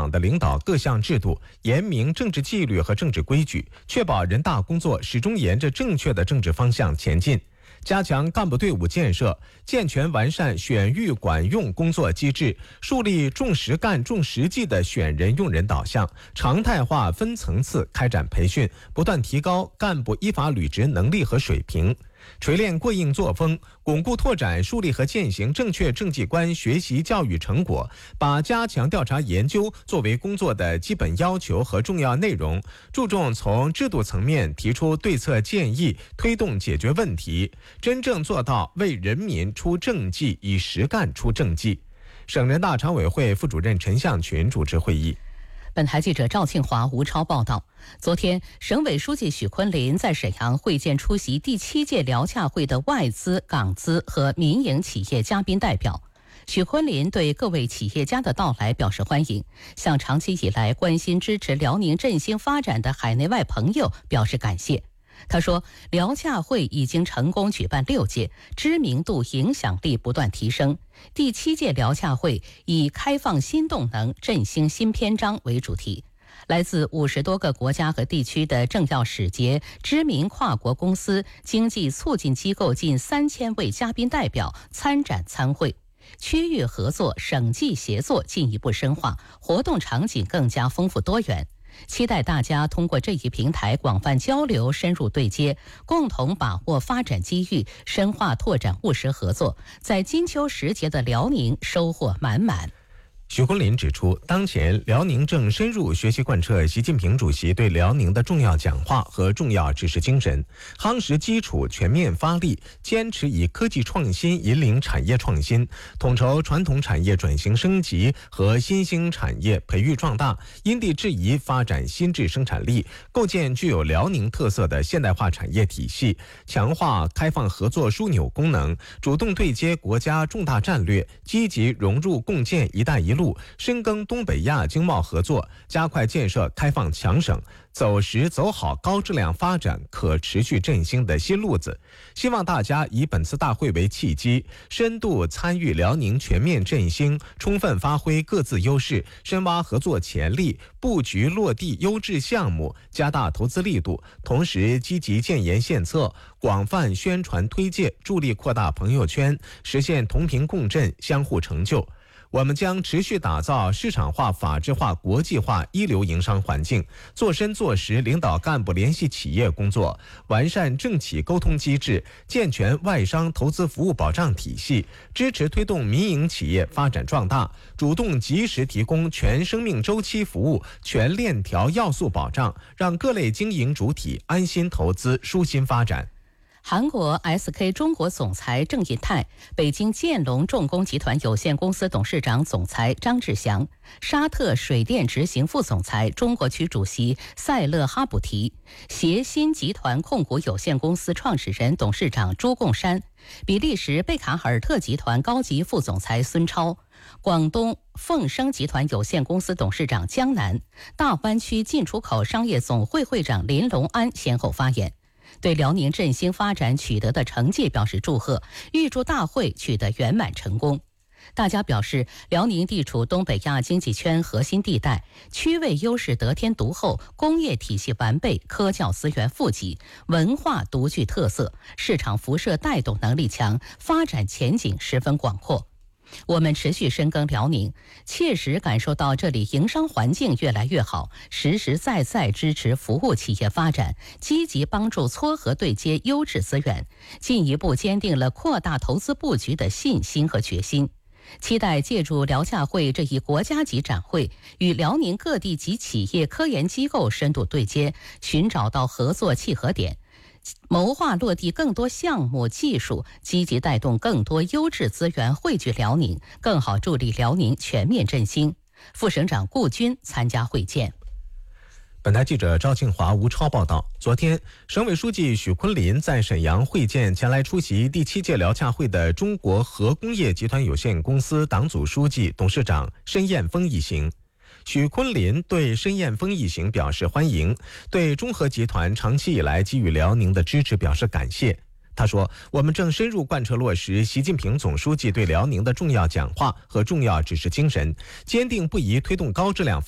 党的领导各项制度，严明政治纪律和政治规矩，确保人大工作始终沿着正确的政治方向前进。加强干部队伍建设，健全完善选育管用工作机制，树立重实干重实际的选人用人导向，常态化分层次开展培训，不断提高干部依法履职能力和水平。锤炼过硬作风，巩固拓展树立和践行正确政绩观学习教育成果，把加强调查研究作为工作的基本要求和重要内容，注重从制度层面提出对策建议，推动解决问题，真正做到为人民出政绩，以实干出政绩。省人大常委会副主任陈向群主持会议。 本台记者赵庆华、吴超报道，昨天，省委书记许昆林在沈阳会见出席第7届辽洽会的外资、港资和民营企业嘉宾代表。许昆林对各位企业家的到来表示欢迎，向长期以来关心支持辽宁振兴发展的海内外朋友表示感谢。他说，辽洽会已经成功举办6届，知名度、影响力不断提升。第7届辽洽会以开放新动能、振兴新篇章为主题，来自50多个国家和地区的政要使节、知名跨国公司、经济促进机构近3000位嘉宾代表参展参会。区域合作、省际协作进一步深化，活动场景更加丰富多元。期待大家通过这一平台广泛交流、深入对接，共同把握发展机遇，深化拓展务实合作，在金秋时节的辽宁收获满满。 许昆林指出，当前辽宁正深入学习贯彻习近平主席对辽宁的重要讲话和重要指示精神，夯实基础，全面发力，坚持以科技创新引领产业创新，统筹传统产业转型升级和新兴产业培育壮大，因地制宜发展新质生产力，构建具有辽宁特色的现代化产业体系，强化开放合作枢纽功能，主动对接国家重大战略，积极融入共建“一带一路”，深耕东北亚经贸合作，加快建设开放强省，走实走好高质量发展、可持续振兴的新路子。希望大家以本次大会为契机，深度参与辽宁全面振兴，充分发挥各自优势，深挖合作潜力，布局落地优质项目，加大投资力度，同时积极建言献策，广泛宣传推介，助力扩大朋友圈，实现同频共振、相互成就。我们将持续打造市场化、法治化、国际化一流营商环境，做深做实领导干部联系企业工作，完善政企沟通机制，健全外商投资服务保障体系，支持推动民营企业发展壮大，主动及时提供全生命周期服务、全链条要素保障，让各类经营主体安心投资、舒心发展。 韩国 SK 中国总裁郑银泰、北京建龙重工集团有限公司董事长总裁张志祥、沙特水电执行副总裁中国区主席塞勒哈卜提、协鑫集团控股有限公司创始人董事长朱贡山、比利时贝卡尔特集团高级副总裁孙超、广东凤生集团有限公司董事长江南、大湾区进出口商业总会会长林龙安先后发言，对辽宁振兴发展取得的成绩表示祝贺，预祝大会取得圆满成功。大家表示，辽宁地处东北亚经济圈核心地带，区位优势得天独厚，工业体系完备，科教资源富集，文化独具特色，市场辐射带动能力强，发展前景十分广阔。我们持续深耕辽宁，切实感受到这里营商环境越来越好，实实在在支持服务企业发展，积极帮助撮合对接优质资源，进一步坚定了扩大投资布局的信心和决心。期待借助辽洽会这一国家级展会，与辽宁各地及企业科研机构深度对接，寻找到合作契合点，谋划落地更多项目技术，积极带动更多优质资源汇聚辽宁，更好助力辽宁全面振兴。副省长顾军参加会见。 本台记者赵庆华、吴超报道，昨天，省委书记许昆林在沈阳会见前来出席第7届辽洽会的中国核工业集团有限公司党组书记、董事长申艳峰一行。许昆林对申艳峰一行表示欢迎，对中核集团长期以来给予辽宁的支持表示感谢。他说，我们正深入贯彻落实习近平总书记对辽宁的重要讲话和重要指示精神，坚定不移推动高质量